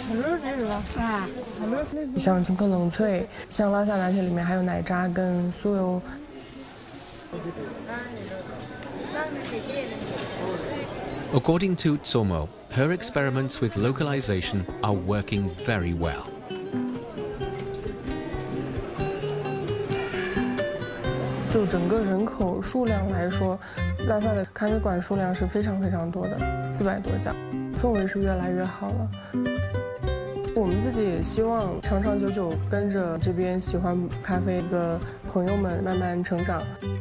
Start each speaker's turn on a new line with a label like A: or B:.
A: 像青稞冷萃，像拉萨拿铁里面还有奶渣跟酥油。
B: According to Tsomo, her experiments with localization are working very well.
A: 就整个人口数量来说，拉萨的咖啡馆数量是非常非常多的，400多家，氛围是越来越好了。我们自己也希望长长久久跟着这边喜欢咖啡的朋友们慢慢成长。